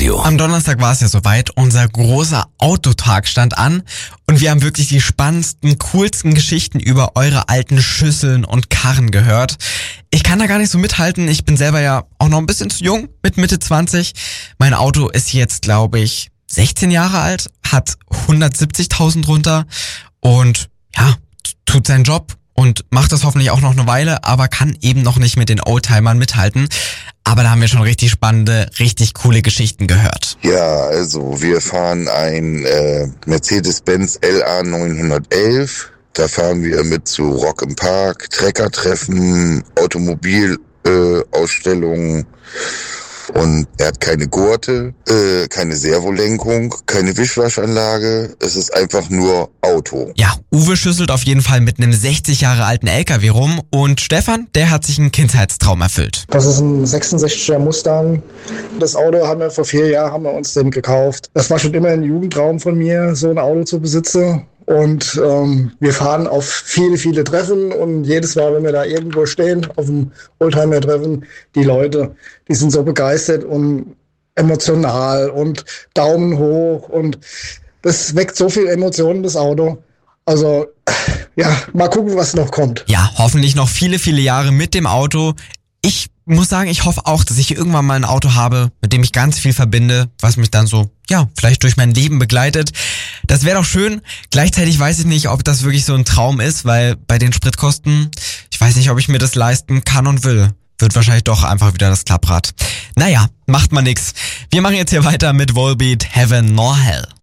Radio. Am Donnerstag war es ja soweit, unser großer Autotag stand an und wir haben wirklich die spannendsten, coolsten Geschichten über eure alten Schüsseln und Karren gehört. Ich kann da gar nicht so mithalten, ich bin selber ja auch noch ein bisschen zu jung, mit Mitte 20. Mein Auto ist jetzt, glaube ich, 16 Jahre alt, hat 170.000 runter und ja, tut seinen Job und macht das hoffentlich auch noch eine Weile, aber kann eben noch nicht mit den Oldtimern mithalten. Aber da haben wir schon richtig spannende, richtig coole Geschichten gehört. Ja, also wir fahren ein Mercedes-Benz LA 911. Da fahren wir mit zu Rock im Park, Treckertreffen, Automobilausstellungen. Und er hat keine Gurte, keine Servolenkung, keine Wischwaschanlage. Es ist einfach nur Auto. Ja, Uwe schüsselt auf jeden Fall mit einem 60 Jahre alten LKW rum und Stefan, der hat sich einen Kindheitstraum erfüllt. Das ist ein 66er Mustang. Das Auto haben wir vor 4 Jahren uns den gekauft. Das war schon immer ein Jugendtraum von mir, so ein Auto zu besitzen. Und wir fahren auf viele, viele Treffen und jedes Mal, wenn wir da irgendwo stehen, auf dem Oldtimer-Treffen, die Leute, die sind so begeistert und emotional und Daumen hoch und das weckt so viel Emotionen, das Auto. Also, ja, mal gucken, was noch kommt. Ja, hoffentlich noch viele, viele Jahre mit dem Auto. Ich muss sagen, ich hoffe auch, dass ich irgendwann mal ein Auto habe, mit dem ich ganz viel verbinde, was mich dann so, ja, vielleicht durch mein Leben begleitet. Das wäre doch schön. Gleichzeitig weiß ich nicht, ob das wirklich so ein Traum ist, weil bei den Spritkosten, ich weiß nicht, ob ich mir das leisten kann und will. Wird wahrscheinlich doch einfach wieder das Klapprad. Naja, macht mal nix. Wir machen jetzt hier weiter mit Volbeat Heaven nor Hell.